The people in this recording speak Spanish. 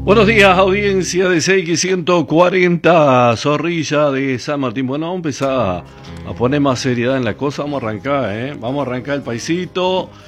Buenos días, audiencia de CX140, Zorrilla de San Martín. Bueno, vamos a empezar a poner más seriedad en la cosa. Vamos a arrancar, Vamos a arrancar el paisito.